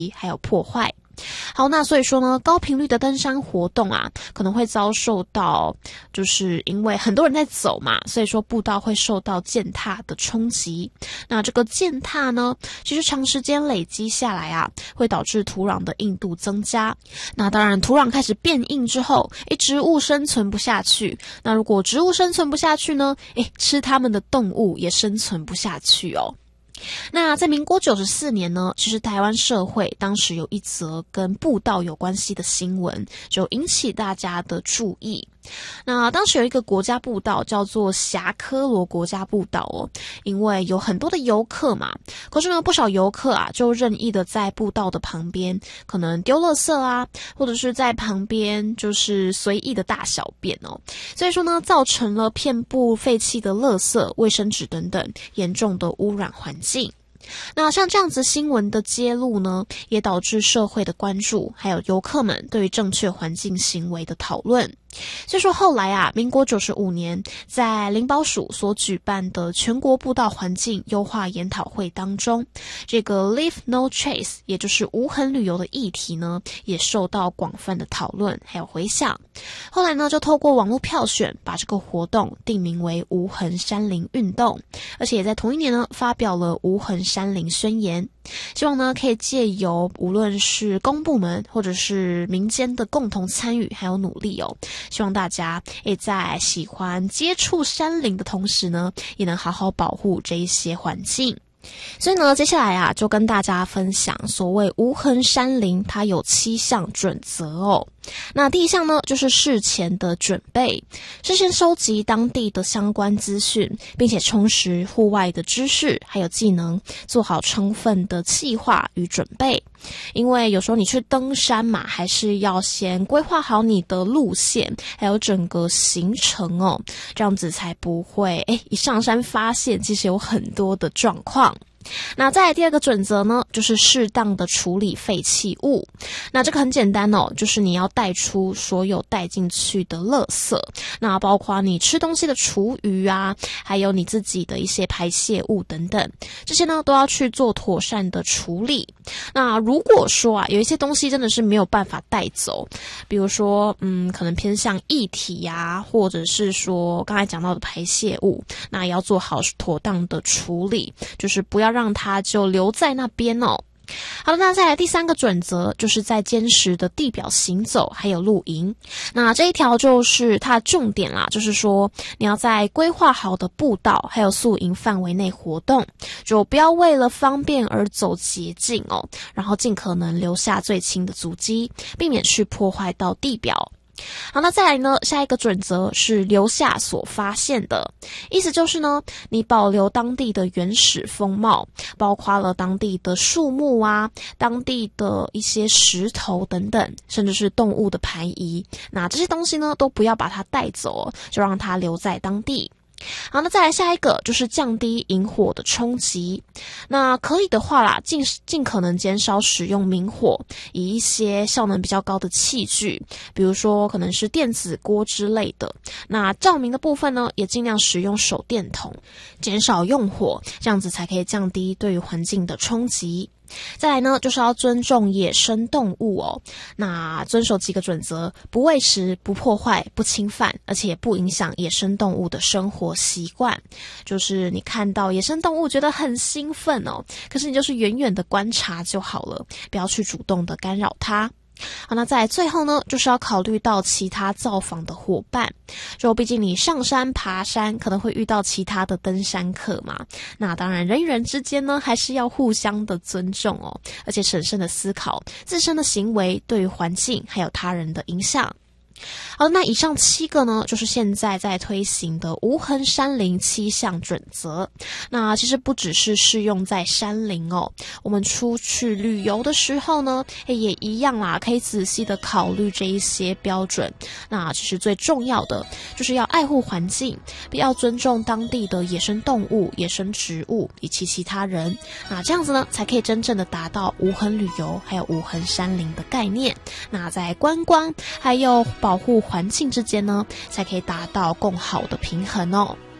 还有破坏。好，那所以说呢，高频率的登山活动啊，可能会遭受到，就是因为很多人在走嘛，所以说步道会受到践踏的冲击。那这个践踏呢，其实长时间累积下来啊，会导致土壤的硬度增加。那当然，土壤开始变硬之后，植物生存不下去。那如果植物生存不下去呢，吃它们的动物也生存不下去哦。那在民国94年呢，其实台湾社会当时有一则跟步道有关系的新闻，就引起大家的注意。那当时有一个国家步道叫做霞科罗国家步道哦，因为有很多的游客嘛，可是呢不少游客啊就任意的在步道的旁边可能丢垃圾啊，或者是在旁边就是随意的大小便哦，所以说呢造成了遍布废弃的垃圾、卫生纸等等，严重的污染环境。那像这样子新闻的揭露呢，也导致社会的关注，还有游客们对于正确环境行为的讨论。所以说后来啊，民国95年在林保署所举办的全国步道环境优化研讨会当中，这个 Leave No Trace 也就是无痕旅游的议题呢，也受到广泛的讨论还有回响。后来呢就透过网络票选，把这个活动定名为无痕山林运动，而且也在同一年呢发表了无痕山林宣言，希望呢可以借由无论是公部门或者是民间的共同参与还有努力哦，希望大家在喜欢接触山林的同时呢，也能好好保护这一些环境。所以呢，接下来啊，就跟大家分享所谓无痕山林，它有7项准则哦。那第一项呢，就是事前的准备，事先收集当地的相关资讯，并且充实户外的知识还有技能，做好充分的计划与准备。因为有时候你去登山嘛，还是要先规划好你的路线，还有整个行程哦，这样子才不会一上山发现其实有很多的状况。那再来第二个准则呢，就是适当的处理废弃物。那这个很简单哦，就是你要带出所有带进去的垃圾，那包括你吃东西的厨余啊，还有你自己的一些排泄物等等，这些呢都要去做妥善的处理。那如果说啊，有一些东西真的是没有办法带走，比如说可能偏向液体啊，或者是说刚才讲到的排泄物，那也要做好妥当的处理，就是不要让它就留在那边哦。好了，那再来第三个准则，就是在坚实的地表行走还有露营。那这一条就是它的重点啦，就是说你要在规划好的步道还有宿营范围内活动，就不要为了方便而走捷径哦，然后尽可能留下最轻的足迹，避免去破坏到地表。好，那再来呢，下一个准则是留下所发现的，意思就是呢，你保留当地的原始风貌，包括了当地的树木啊，当地的一些石头等等，甚至是动物的排遗，那这些东西呢，都不要把它带走，就让它留在当地。好，那再来下一个就是降低引火的冲击。那可以的话啦，尽可能减少使用明火，以一些效能比较高的器具，比如说可能是电子锅之类的。那照明的部分呢，也尽量使用手电筒，减少用火，这样子才可以降低对于环境的冲击。再来呢，就是要尊重野生动物哦。那遵守几个准则：不喂食、不破坏、不侵犯，而且也不影响野生动物的生活习惯。就是你看到野生动物觉得很兴奋哦，可是你就是远远的观察就好了，不要去主动的干扰它。好，那在最后呢，就是要考虑到其他造访的伙伴，就毕竟你上山爬山可能会遇到其他的登山客嘛，那当然人与人之间呢还是要互相的尊重哦，而且审慎的思考自身的行为对于环境还有他人的影响。好，那以上7个呢，就是现在在推行的无痕山林7项准则。那其实不只是适用在山林哦，我们出去旅游的时候呢，也一样啦，可以仔细的考虑这一些标准。那其实最重要的就是要爱护环境，并要尊重当地的野生动物、野生植物以及其他人。那这样子呢，才可以真正的达到无痕旅游还有无痕山林的概念。那在观光还有保护环境之间呢，才可以达到更好的平衡哦。